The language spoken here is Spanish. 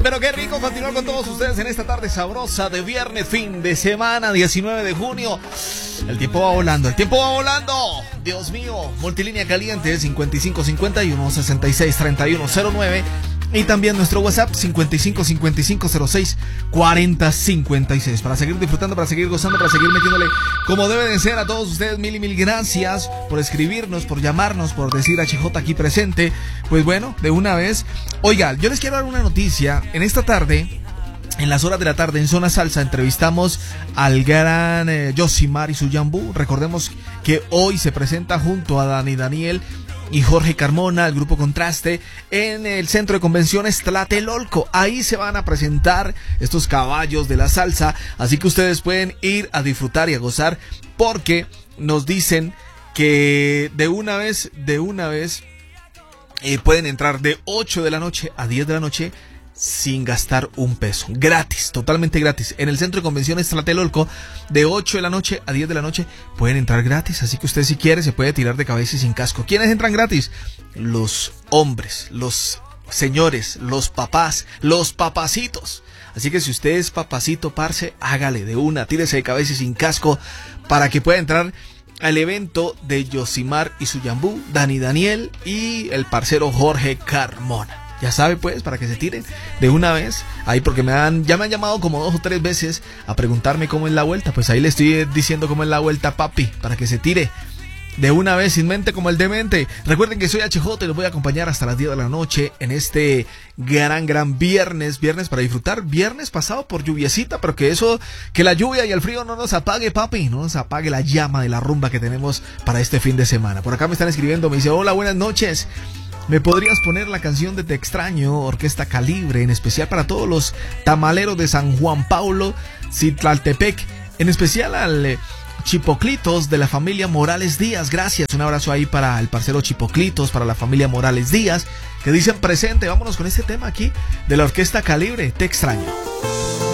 Pero qué rico continuar con todos ustedes en esta tarde sabrosa de viernes, fin de semana, 19 de junio. El tiempo va volando, el tiempo va volando. Dios mío, multilínea caliente 5551-663109. Y también nuestro WhatsApp 5555064056. Para seguir disfrutando, para seguir gozando, para seguir metiéndole como debe de ser a todos ustedes. Mil y mil gracias por escribirnos, por llamarnos, por decir HJ aquí presente. Pues bueno, de una vez. Oiga, yo les quiero dar una noticia. En esta tarde, en las horas de la tarde en Zona Salsa, entrevistamos al gran Yosimar y su Yambú. Recordemos que hoy se presenta junto a Dani Daniel y Jorge Carmona, el grupo Contraste, en el Centro de Convenciones Tlatelolco. Ahí se van a presentar estos caballos de la salsa, así que ustedes pueden ir a disfrutar y a gozar, porque nos dicen que de una vez pueden entrar de 8 de la noche a 10 de la noche sin gastar un peso, gratis, totalmente gratis, en el Centro de Convenciones Tlatelolco. De 8 de la noche a 10 de la noche pueden entrar gratis, así que usted, si quiere, se puede tirar de cabeza y sin casco. ¿Quiénes entran gratis? Los hombres, los señores, los papás, los papacitos. Así que si usted es papacito, parce, hágale de una, tírese de cabeza y sin casco para que pueda entrar al evento de Yosimar y su Yambú, Dani Daniel y el parcero Jorge Carmona. Ya sabe, pues, para que se tiren de una vez ahí, porque ya me han llamado como 2 o 3 veces a preguntarme cómo es la vuelta. Pues ahí le estoy diciendo cómo es la vuelta, papi, para que se tire de una vez, sin mente como el demente. Recuerden que soy HJ y los voy a acompañar hasta las 10 de la noche en este gran viernes para disfrutar. Viernes pasado por lluviecita, pero que la lluvia y el frío no nos apague, papi, no nos apague la llama de la rumba que tenemos para este fin de semana. Por acá me están escribiendo, me dice: hola, buenas noches. ¿Me podrías poner la canción de Te Extraño, Orquesta Calibre, en especial para todos los tamaleros de San Juan Paulo, Citlaltepec, en especial al Chipoclitos de la familia Morales Díaz? Gracias, un abrazo ahí para el parcero Chipoclitos, para la familia Morales Díaz, que dicen presente. Vámonos con este tema aquí de la Orquesta Calibre, Te Extraño.